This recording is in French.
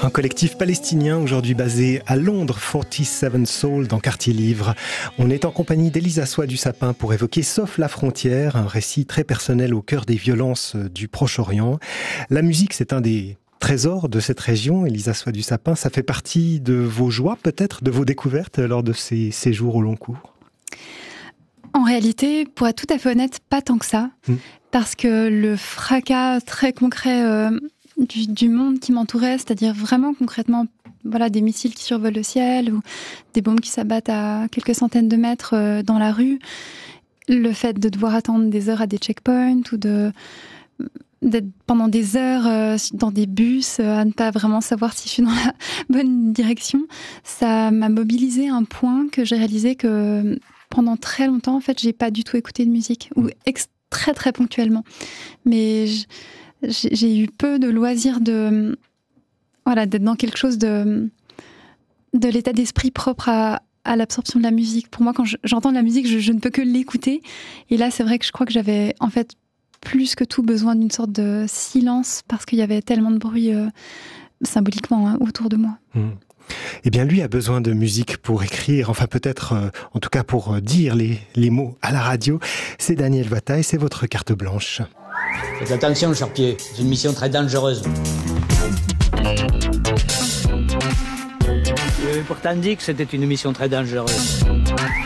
Un collectif palestinien aujourd'hui basé à Londres, 47 Soul, dans Quartier Livre. On est en compagnie d'Elisa Soie du Sapin pour évoquer Sauf la frontière, un récit très personnel au cœur des violences du Proche-Orient. La musique, c'est un des trésors de cette région, Elisa Soie du Sapin. Ça fait partie de vos joies, peut-être, de vos découvertes lors de ces séjours au long cours? En réalité, pour être tout à fait honnête, pas tant que ça. Parce que le fracas très concret du monde qui m'entourait, c'est-à-dire vraiment concrètement des missiles qui survolent le ciel ou des bombes qui s'abattent à quelques centaines de mètres dans la rue, le fait de devoir attendre des heures à des checkpoints ou d'être pendant des heures dans des bus à ne pas vraiment savoir si je suis dans la bonne direction, ça m'a mobilisé à un point que j'ai réalisé que pendant très longtemps, en fait, j'ai pas du tout écouté de musique, ou très très ponctuellement. Mais j'ai eu peu de loisirs d'être dans quelque chose de l'état d'esprit propre à l'absorption de la musique. Pour moi, quand j'entends de la musique, je ne peux que l'écouter. Et là, c'est vrai que je crois que j'avais en fait plus que tout besoin d'une sorte de silence parce qu'il y avait tellement de bruit symboliquement autour de moi. Eh bien, lui a besoin de musique pour écrire, enfin peut-être, en tout cas pour dire les mots à la radio. C'est Daniel Vata et c'est votre carte blanche. Faites attention, Charpier, c'est une mission très dangereuse. Je pourtant dit que c'était une mission très dangereuse.